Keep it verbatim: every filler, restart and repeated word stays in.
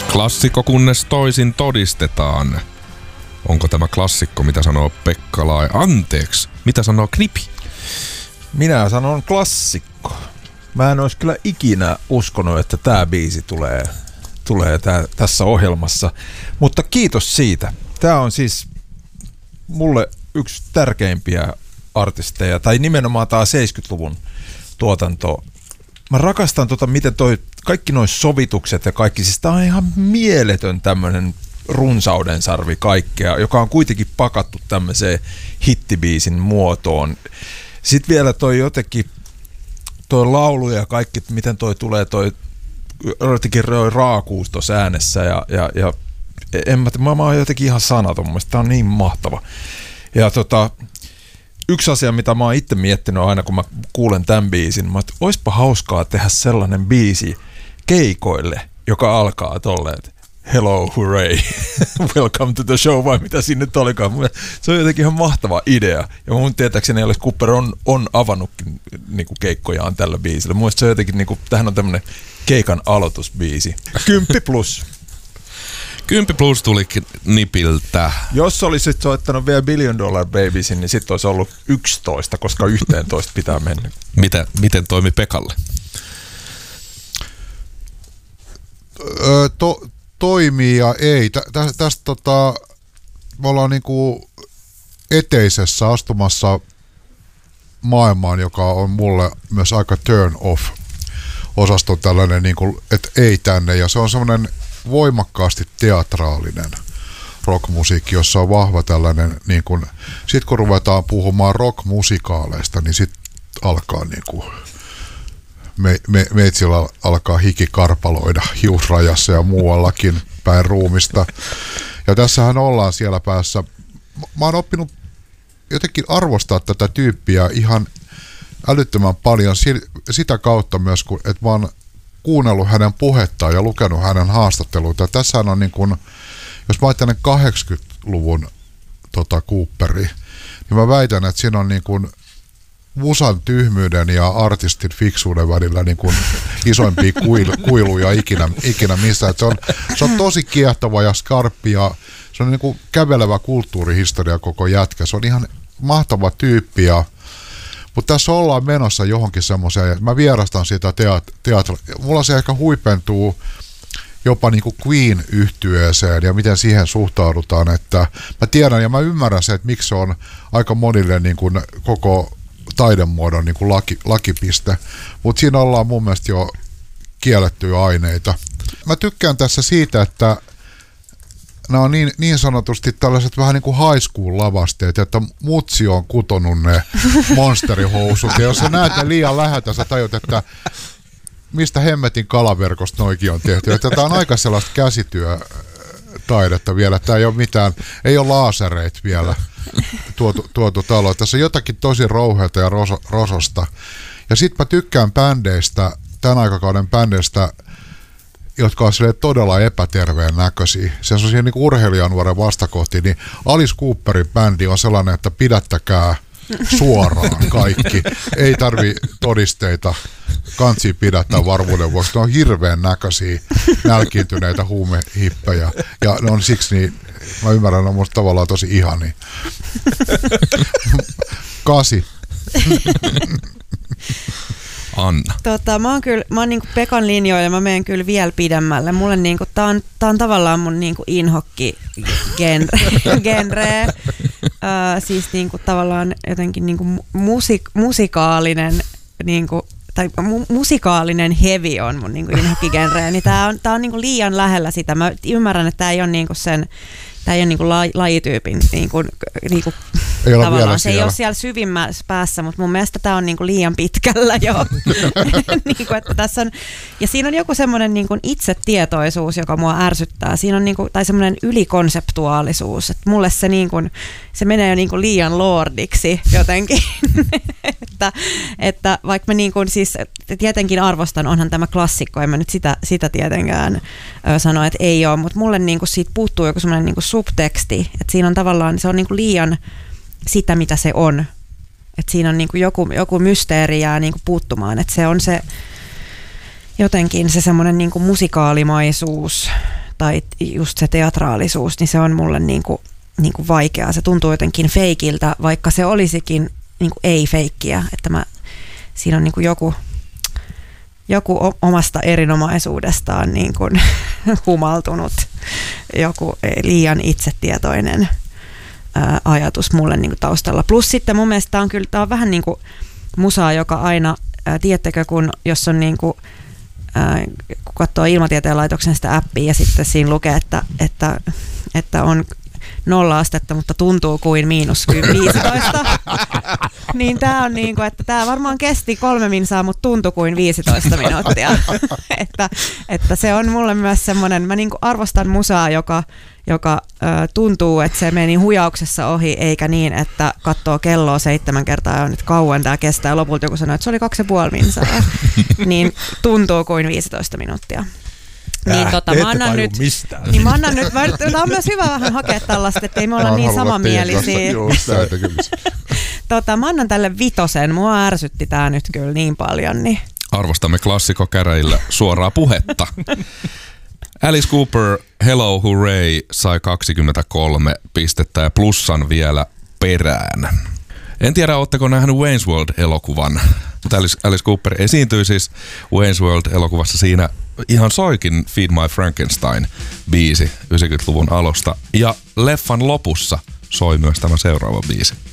Klassikko kunnes toisin todistetaan. Onko tämä klassikko, mitä sanoo Pekka Lai? Anteeksi, mitä sanoo Knipi? Minä sanon klassikko. Mä en olisi kyllä ikinä uskonut, että tää biisi tulee, tulee tää, tässä ohjelmassa. Mutta kiitos siitä. Tää on siis mulle yksi tärkeimpiä artisteja, tai nimenomaan tää seitsemänkymmentäluvun tuotanto. Mä rakastan tota, miten toi, kaikki noi sovitukset ja kaikki, siis tää on ihan mieletön tämmönen runsauden sarvi kaikkea, joka on kuitenkin pakattu tämmöiseen hittibiisin muotoon. Sitten vielä toi jotenkin, toi laulu ja kaikki, miten toi tulee toi, jotenkin raakuus tuossa äänessä ja, ja, ja en mä, mä, mä oon jotenkin ihan sanaton, mun mielestä tää on niin mahtava. Ja tota, yksi asia, mitä mä oon itse miettinyt aina, kun mä kuulen tämän biisin, mä oon, että oispa hauskaa tehdä sellainen biisi keikoille, joka alkaa tolleen, hello, hooray, welcome to the show, vai mitä siinä nyt olikaan. Se on jotenkin ihan mahtava idea. Ja mun tietääkseni Alice Cooper on, on avannutkin niinku keikkojaan tällä biisillä. Mun mielestä se on jotenkin, niinku, tähän on tämmönen keikan aloitusbiisi. Kymppi plus. Kymppi plus tuli Nipiltä. Jos olisit soittanut vielä Billion Dollar Babiesin, niin sitten olisi ollut yksitoista, koska yhteentoista pitää mennä. Miten, miten toimi Pekalle? Öö, to, toimii ja ei. Tä, tä, tästä tota, me ollaan niinku eteisessä astumassa maailmaan, joka on mulle myös aika turn off osasto tällainen, niinku, että ei tänne. Ja se on semmoinen voimakkaasti teatraalinen rockmusiikki, jossa on vahva tällainen, niin kun, sit kun ruvetaan puhumaan rockmusikaaleista, niin sit alkaa niin kuin, me, me, meitsillä alkaa hiki karpaloida hiusrajassa ja muuallakin päin ruumista. Ja tässähän ollaan siellä päässä. Mä oon oppinut jotenkin arvostaa tätä tyyppiä ihan älyttömän paljon sitä kautta myös, että mä oon kuunnellut hänen puhettaan ja lukenut hänen haastatteluita. Tässähän on niin kuin, jos mä ajattelen kahdeksankymmentäluvun tota, Cooperi, niin mä väitän, että siinä on niin kuin musan tyhmyyden ja artistin fiksuuden välillä niin kuin isoimpia kuilu, kuiluja ikinä, ikinä missään. Se on, se on tosi kiehtova ja skarppi ja se on niin kuin kävelevä kulttuurihistoria koko jätkä. Se on ihan mahtava tyyppi ja mutta tässä ollaan menossa johonkin semmoiseen, mä vierastan sitä teat- teatria. Mulla se ehkä huipentuu jopa niin kuin Queen-yhtyeeseen ja miten siihen suhtaudutaan, että mä tiedän ja mä ymmärrän se, että miksi se on aika monille niin kuin koko taidemuodon niin kuin laki, lakipiste, mutta siinä ollaan mun mielestä jo kiellettyjä aineita. Mä tykkään tässä siitä, että nämä on niin, niin sanotusti tällaiset vähän niin kuin high school lavasteet, että mutsi on kutonut ne monsterihousut. Ja jos sä näet ne liian läheltä, sä tajut, että mistä hemmetin kalaverkosta noikin on tehty. Että tämä on aika sellaista käsityötaidetta vielä. Tämä ei ole mitään, ei ole laasereita vielä tuotu, tuotu taloon. Tässä on jotakin tosi rouheata ja roso, rososta. Ja sit mä tykkään bändeistä, tämän aikakauden bändeistä, jotka on todella epäterveen näköisiä. Se on sellaisia niin urheilijanuoren vastakohti, niin Alice Cooperin bändi on sellainen, että pidättäkää suoraan kaikki. Ei tarvi todisteita kansiin pidättää varmuuden vuoksi. Ne on hirveän näköisiä, nälkiintyneitä huumehippejä. Ja ne on siksi niin, mä ymmärrän, ne on musta tavallaan tosi ihania. Kasi. Anna. Tota, mä oon kyllä, mä oon niinku Pekan linjoilla, mä menen kyllä vielä pidemmälle. Mulle niinku, tää on, tää on tavallaan mun niinku inhokki genre, genre. Ö, siis niinku tavallaan jotenkin niinku musik, musikaalinen niinku, tai mu, musikaalinen heavy on mun niinku inhokki genre. Niin tää on, tää on niinku liian lähellä sitä. Mä ymmärrän, että tää ei ole niinku sen Tämä ei ole niinku la, lajityypin, niinku, niinku, ei ole tavallaan se siellä. ei ole siellä syvimmässä päässä, mutta mun mielestä tämä on niinku liian pitkällä jo. niinku, että tässä on, ja siinä on joku semmoinen niinku itsetietoisuus, joka mua ärsyttää. Siinä on niinku, tai semmoinen ylikonseptuaalisuus, että mulle se, niinku, se menee jo niinku liian lordiksi jotenkin. että, että vaikka mä niinku, siis tietenkin arvostan, onhan tämä klassikko, en mä nyt sitä, sitä tietenkään ö, sano, että ei ole, mutta mulle niinku siitä puuttuu joku semmoinen niinku subteksti, että siinä on tavallaan, se on niinku liian sitä, mitä se on. Että siinä on niinku joku, joku mysteeri jää niinku puuttumaan, että se on se jotenkin se semmoinen niinku musikaalimaisuus tai just se teatraalisuus, niin se on mulle niinku, niinku vaikeaa. Se tuntuu jotenkin feikiltä, vaikka se olisikin niinku ei-feikkiä, että mä, siinä on niinku joku, joku omasta erinomaisuudestaan niinku humaltunut, joku liian itsetietoinen ää, ajatus mulle niinku taustalla. Plus sitten mun mielestä tää on kyllä tää on vähän niin kuin musaa, joka aina, ää, tiedättekö, kun jos on niinku, ää, kun katsoo Ilmatieteen laitoksen sitä appia ja sitten siinä lukee, että, että, että on nolla astetta, mutta tuntuu kuin miinus viisitoista. Niin tää on niinku, että tää varmaan kesti kolme minsaa, mutta tuntui kuin viisitoista minuuttia. että, että se on mulle myös semmonen, mä niinku arvostan musaa, joka, joka ö, tuntuu, että se meni huijauksessa ohi, eikä niin, että katsoo kelloa seitsemän kertaa ja on nyt kauan tää kestää. Lopulta joku sanoo, että se oli kaksi ja puoli minsaa. niin tuntuu kuin viisitoista minuuttia. Niin, tota, mä annan nyt, niin mä annan nyt, tämä on myös hyvä vähän hakea tällaista, ettei me olla niin samanmielisiä. tota, mä annan tälle vitosen, mua ärsytti tää nyt kyllä niin paljon. Niin. Arvostamme klassikkokäräjillä suoraa puhetta. Alice Cooper, Hello Hooray sai kaksikymmentäkolme pistettä ja plussan vielä perään. En tiedä, ootteko nähnyt Wayne's World-elokuvan, mutta Alice, Alice Cooper esiintyi siis Wayne's World-elokuvassa. Siinä ihan soikin Feed My Frankenstein-biisi yhdeksänkymmentäluvun alusta. Ja leffan lopussa soi myös tämä seuraava biisi.